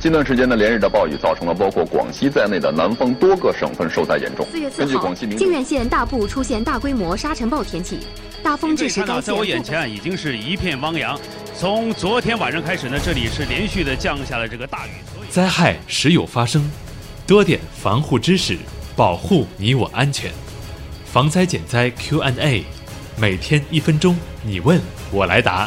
近段时间呢，连日的暴雨造成了包括广西在内的南方多个省份受灾严重。 4月4号，靖远县大部出现大规模沙尘暴天气，大风致使该县。 在我眼前已经是一片汪洋。从昨天晚上开始呢，这里是连续的降下了这个大雨。 灾害时有发生，多点防护知识，保护你我安全。防灾减灾 Q&A， 每天1分钟，你问我来答。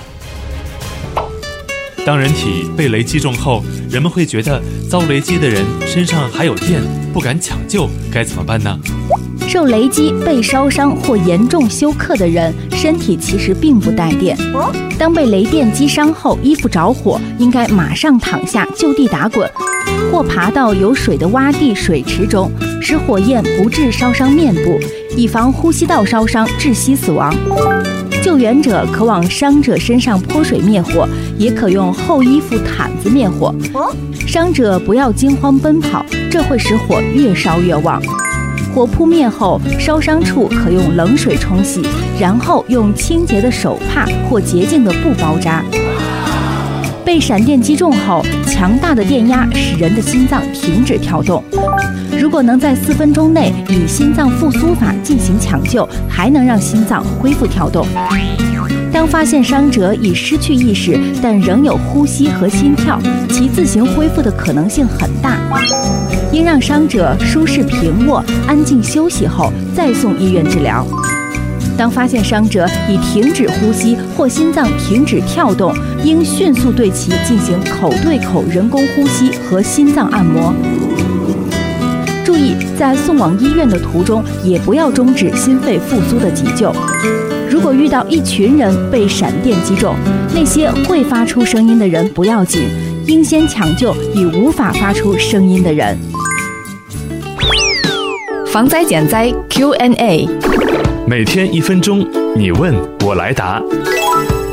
当人体被雷击中后，人们会觉得遭雷击的人身上还有电，不敢抢救，该怎么办呢？ 受雷击被烧伤或严重休克的人，身体其实并不带电。当被雷电击伤后，衣服着火，应该马上躺下就地打滚，或爬到有水的洼地、水池中，使火焰不致烧伤面部，以防呼吸道烧伤窒息死亡。救援者可往伤者身上泼水灭火，也可用厚衣服毯子灭火。伤者不要惊慌奔跑，这会使火越烧越旺。火扑灭后，烧伤处可用冷水冲洗，然后用清洁的手帕或洁净的布包扎。被闪电击中后，强大的电压使人的心脏停止跳动。如果能在4分钟内以心脏复苏法进行抢救，还能让心脏恢复跳动。当发现伤者已失去意识，但仍有呼吸和心跳，其自行恢复的可能性很大。应让伤者舒适平卧、安静休息后再送医院治疗。当发现伤者已停止呼吸或心脏停止跳动，应迅速对其进行口对口人工呼吸和心脏按摩。注意，在送往医院的途中，也不要终止心肺复苏的急救。如果遇到一群人被闪电击中，那些会发出声音的人不要紧，应先抢救已无法发出声音的人。 防灾减灾 Q&A， 每天1分钟，你问我来答。